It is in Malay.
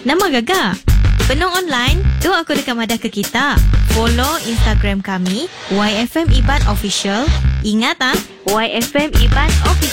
Nama Gaga. Penuh online, tu aku dekat madah ke kita. Follow Instagram kami, YFM Iban Official. Ingat YFM Iban Official.